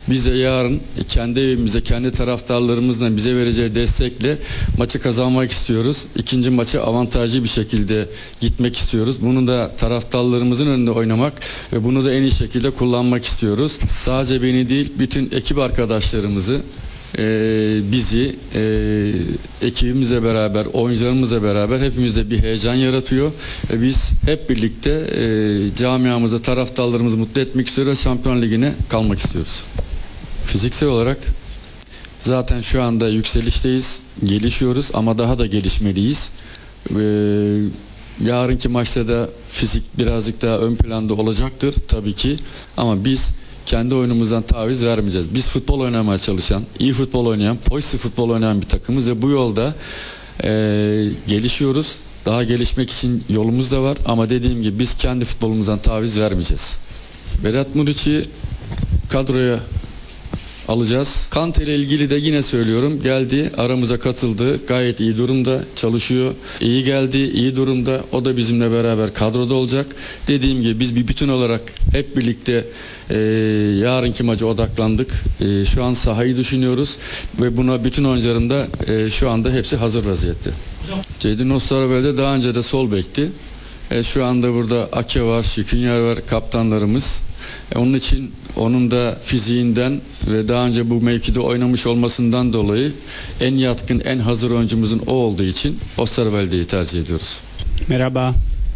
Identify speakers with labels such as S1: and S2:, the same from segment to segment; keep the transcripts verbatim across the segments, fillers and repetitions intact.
S1: Biz de yarın kendi evimize, kendi taraftarlarımızla bize vereceği destekle maçı kazanmak istiyoruz. İkinci maçı avantajlı bir şekilde gitmek istiyoruz. Bunu da taraftarlarımızın önünde oynamak ve bunu da en iyi şekilde kullanmak istiyoruz. Sadece beni değil, bütün ekip arkadaşlarımızı, Ee, bizi e, ekibimizle beraber, oyuncularımızla beraber hepimizde bir heyecan yaratıyor ve biz hep birlikte e, camiamızı, taraftarlarımızı mutlu etmek istiyoruz. Şampiyon Ligi'ne kalmak istiyoruz. Fiziksel olarak zaten şu anda yükselişteyiz, gelişiyoruz ama daha da gelişmeliyiz. Ee, yarınki maçta da fizik birazcık daha ön planda olacaktır tabii ki ama biz kendi oyunumuzdan taviz vermeyeceğiz. Biz futbol oynamaya çalışan, iyi futbol oynayan, pozitif futbol oynayan bir takımız ve bu yolda e, gelişiyoruz. Daha gelişmek için yolumuz da var ama dediğim gibi biz kendi futbolumuzdan taviz vermeyeceğiz. Vedat Muriç'i kadroya alacağız. Kante ile ilgili de yine söylüyorum. Geldi, aramıza katıldı. Gayet iyi durumda, çalışıyor. İyi geldi, iyi durumda. O da bizimle beraber kadroda olacak. Dediğim gibi biz bir bütün olarak hep birlikte e, yarınki maça odaklandık. E, şu an sahayı düşünüyoruz ve buna bütün oyuncularım da e, şu anda hepsi hazır vaziyette. Ceydin Osterwolde daha önce de sol bekti. E, şu anda burada Ake var, Şikünyar var, kaptanlarımız. E, onun için onun da fiziğinden ve daha önce bu mevkide oynamış olmasından dolayı en yatkın, en hazır oyuncumuzun o olduğu için Osterwolde'yi tercih ediyoruz.
S2: Merhaba.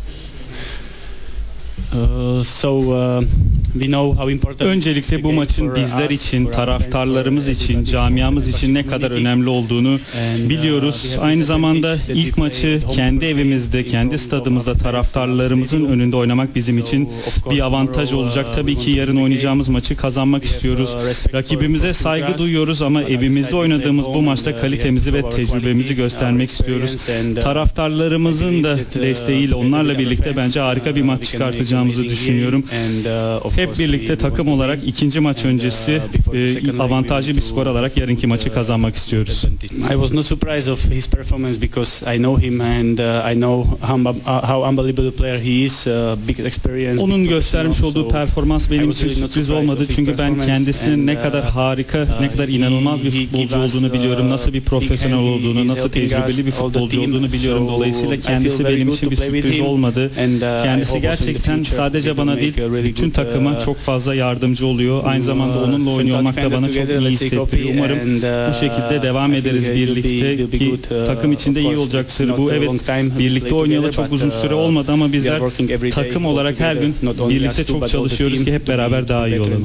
S2: Uh, so uh, we know how important.
S3: Öncelikle bu maçın bizler için, taraftarlarımız için, camiamız için ne kadar önemli olduğunu biliyoruz. Aynı zamanda ilk maçı kendi evimizde, kendi stadımızda taraftarlarımızın önünde oynamak bizim için bir avantaj olacak. Tabii ki yarın oynayacağımız maçı kazanmak istiyoruz. Rakibimize saygı duyuyoruz ama evimizde oynadığımız bu maçta kalitemizi ve tecrübemizi göstermek istiyoruz. Taraftarlarımızın da desteğiyle onlarla birlikte bence harika bir maç çıkartacağımızı düşünüyorum. Hep birlikte takım olarak ikinci maç öncesi e, avantajlı bir skor alarak yarınki maçı kazanmak istiyoruz.
S2: I was not surprised of his performance because I know him and uh, I know how, how unbelievable player he is. Uh, big experience.
S3: Onun göstermiş olduğu performans benim için sürpriz olmadı çünkü ben kendisinin ne kadar harika, ne kadar inanılmaz bir futbolcu olduğunu biliyorum. Nasıl bir profesyonel olduğunu, nasıl tecrübeli bir futbolcu olduğunu biliyorum. Dolayısıyla kendisi benim için bir sürpriz olmadı. Kendisi gerçekten sadece bana değil, bütün takıma çok fazla yardımcı oluyor. Aynı zamanda onunla oynuyor olmak da bana çok iyi hissettiriyor. Umarım bu şekilde devam ederiz birlikte ki takım içinde iyi olacaktır. Bu evet birlikte oynayalı çok uzun süre olmadı ama bizler takım olarak her gün birlikte çok çalışıyoruz ki hep beraber daha iyi olalım.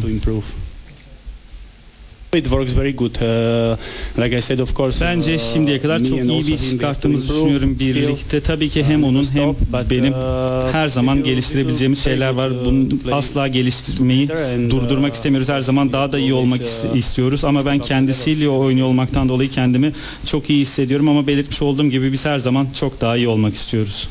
S2: It works very good. Uh, like I said, of course.
S3: Bence şimdiye kadar çok iyi bir iş çıkarttığımızı düşünüyorum birlikte. Tabii ki hem onun hem benim her zaman geliştirebileceğimiz şeyler var. Bunu asla geliştirmeyi durdurmak istemiyoruz. Her zaman daha da iyi olmak istiyoruz. Ama ben kendisiyle oynuyor olmaktan dolayı kendimi çok iyi hissediyorum. Ama belirtmiş olduğum gibi biz her zaman çok daha iyi olmak istiyoruz.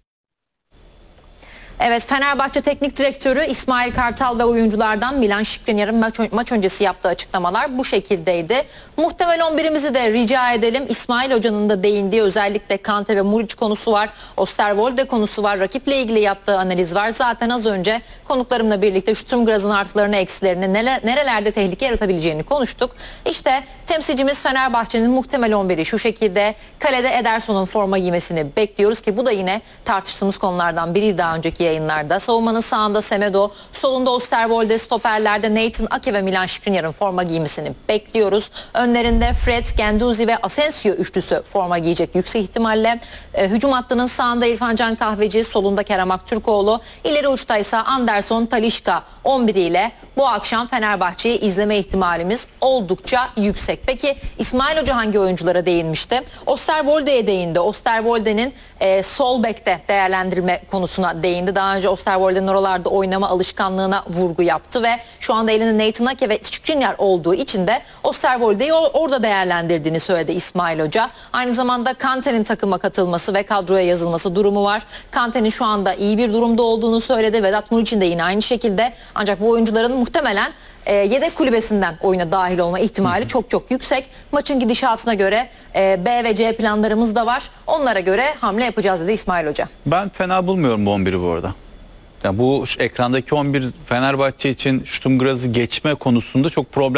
S4: Evet, Fenerbahçe Teknik Direktörü İsmail Kartal ve oyunculardan Milan Skriniar'ın maç, maç öncesi yaptığı açıklamalar bu şekildeydi. Muhtemel on birimizi de rica edelim. İsmail Hoca'nın da değindiği özellikle Kante ve Muriç konusu var. Osterwolde konusu var. Rakiple ilgili yaptığı analiz var. Zaten az önce konuklarımla birlikte Sturm Graz'ın artılarını, eksilerini, neler, nerelerde tehlike yaratabileceğini konuştuk. İşte temsilcimiz Fenerbahçe'nin muhtemel on biri şu şekilde. Kalede Ederson'un forma giymesini bekliyoruz ki bu da yine tartıştığımız konulardan biri daha önceki yayınlarda. Savunmanın sağında Semedo, solunda Osterwolde, stoperlerde Nathan Ake ve Milan Skriniar'ın forma giymesini bekliyoruz. Önlerinde Fred, Guendouzi ve Asensio üçlüsü forma giyecek yüksek ihtimalle. E, hücum hattının sağında İrfan Can Kahveci, solunda Kerem Aktürkoğlu, ileri uçta ise Anderson, Talisca on biriyle bu akşam Fenerbahçe'yi izleme ihtimalimiz oldukça yüksek. Peki İsmail Hoca hangi oyunculara değinmişti? Osterwolde'ye değindi. Osterwolde'nin e, sol bekte değerlendirme konusuna değindi. Daha önce Osterwolde'nin oralarda oynama alışkanlığına vurgu yaptı ve şu anda elinde Nathan Ake ve Skriniar olduğu için de Osterwolde'yi orada değerlendirdiğini söyledi İsmail Hoca. Aynı zamanda Kante'nin takıma katılması ve kadroya yazılması durumu var. Kante'nin şu anda iyi bir durumda olduğunu söyledi. Vedat Muriç'in de yine aynı şekilde. Ancak bu oyuncuların muhtemelen e, yedek kulübesinden oyuna dahil olma ihtimali çok çok yüksek. Maçın gidişatına göre e, B ve C planlarımız da var. Onlara göre hamle yapacağız dedi İsmail Hoca.
S5: Ben fena bulmuyorum bu on biri bu arada. Ya bu ekrandaki on bir Fenerbahçe için Sturm Graz'ı geçme konusunda çok problem